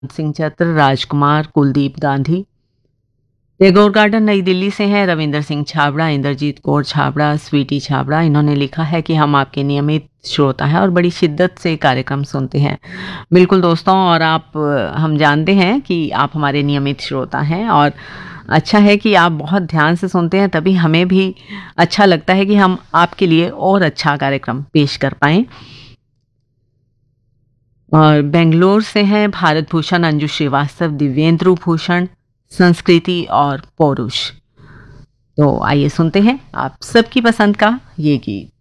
सिंह चत्र, राजकुमार, Kuldeep Gandhi. Tagore garden नई दिल्ली से हैं रविंदर सिंह छाबड़ा, इंद्रजीत कौर छाबड़ा, स्वीटी छाबड़ा। इन्होंने लिखा है कि हम आपके नियमित श्रोता हैं और बड़ी शिद्दत से कार्यक्रम सुनते हैं। बिल्कुल दोस्तों, और आप हम जानते हैं कि आप हमारे नियमित श्रोता हैं और अच्छा है कि आप बहुत ध्यान से सुनते हैं, तभी हमें भी अच्छा लगता है कि हम आपके लिए और अच्छा कार्यक्रम पेश कर पाएँ। और बेंगलोर से हैं भारत भूषण, अंजू श्रीवास्तव, दिव्येंद्र भूषण, संस्कृति और पौरुष। तो आइए सुनते हैं आप सबकी पसंद का ये गीत।